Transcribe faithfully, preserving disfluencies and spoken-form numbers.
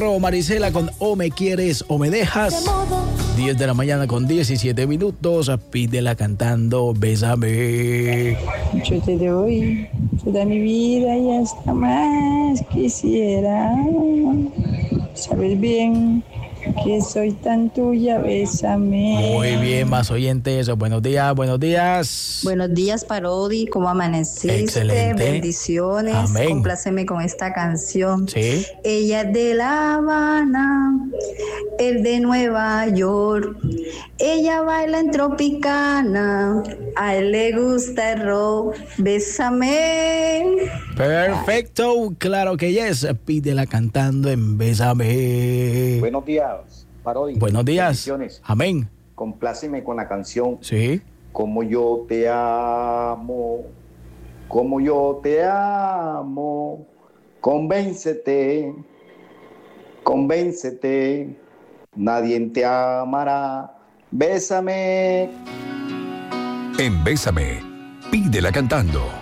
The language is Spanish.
Marisela con O me quieres o me dejas. diez de la mañana con diecisiete minutos. Pídela cantando Bésame. Yo te doy toda mi vida y hasta más quisiera. Sabes bien que soy tan tuya, bésame. Muy bien, más oyentes. Buenos días, buenos días. Buenos días, Parodi. ¿Cómo amaneciste? Excelente. Bendiciones. Amén. Compláceme con esta canción. Sí. Ella es de La Habana, él de Nueva York. Ella baila en Tropicana, a él le gusta el rock. Bésame. Perfecto, claro que yes. Pídela cantando en Bésame. Buenos días, Parodi. Buenos días. Bendiciones. Amén. Compláceme con la canción. Sí. Como yo te amo, como yo te amo, convéncete, convéncete, nadie te amará, bésame. En Bésame, pídela cantando.